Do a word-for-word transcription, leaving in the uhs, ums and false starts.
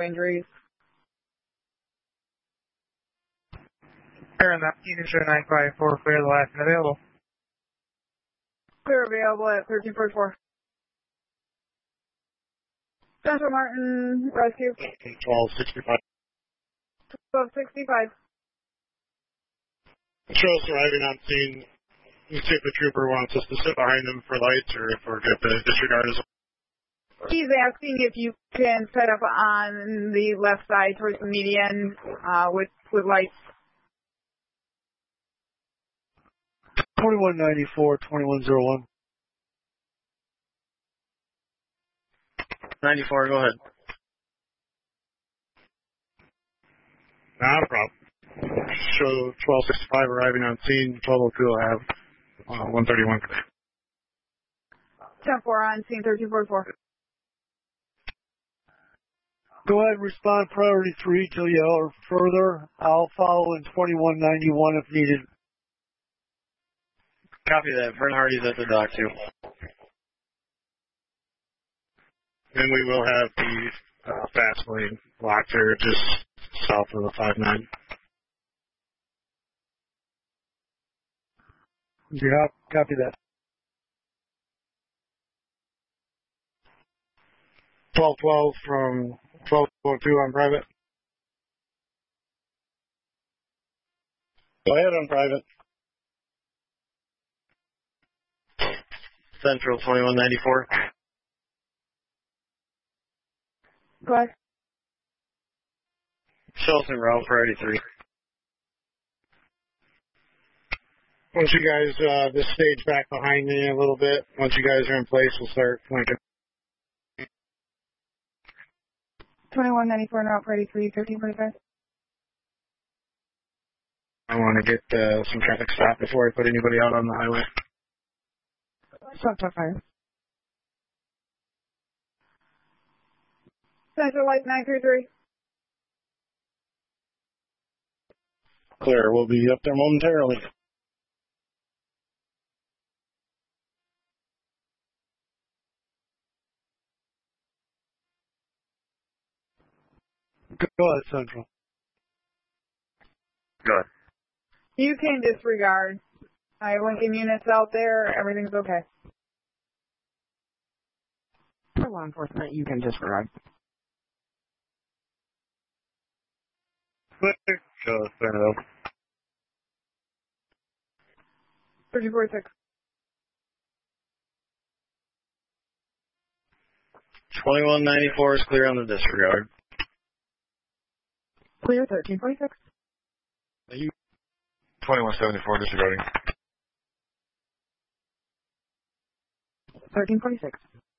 injuries. Clear on that, Unit nine five four, clear the last and available. Clear available at thirteen forty-four. Central Martin Rescue. twelve sixty-five. twelve sixty-five. Shows arriving on scene. You see if the trooper wants us to sit behind them for lights or if we're good to disregard as well. He's asking if you can set up on the left side towards the median uh, with, with lights. twenty-one ninety-four, twenty-one oh one. ninety-four, go ahead. Not a problem. Show twelve sixty-five arriving on scene. twelve oh two will have uh, one thirty-one. ten four on scene, thirteen forty-four. Go ahead and respond priority three till you or further. I'll follow in twenty-one ninety-one if needed. Copy that. Vern Hardy's at the dock too. And we will have the uh, fast lane locked here just south of the five nine. Yeah, copy that. twelve twelve from twelve oh two on private. Go ahead on private. Central twenty-one ninety-four. Go ahead. Shelton route priority three. Once you guys, uh, this stage back behind me a little bit, once you guys are in place, we'll start flanking. twenty-one ninety-four, route priority three, thirteen forty-five. I want to get uh, some traffic stopped before I put anybody out on the highway. Stop, stop, fire. Central Light nine three three. Clear, we'll be up there momentarily. Go ahead, Central. Go ahead. You can disregard. I have Lincoln units out there. Everything's okay. For law enforcement, you can disregard. Clear. Show us turn it over. thirteen forty-six. twenty-one ninety-four is clear on the disregard. Clear, thirteen forty-six. twenty-one seventy-four disregarding. thirteen forty-six.